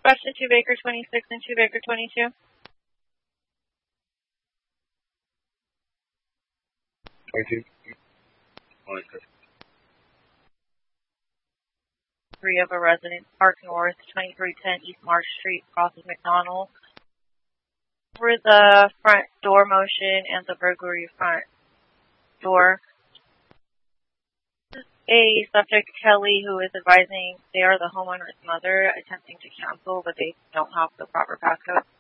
dispatch to 2 Baker 26 and 2 Baker 22. 22. 26. 3 of a resident, Park North, 2310 East Marsh Street, crosses McDonald. For the front door motion and the burglary front door. A subject, Kelly, who is advising they are the homeowner's mother, attempting to cancel, but they don't have the proper passcode.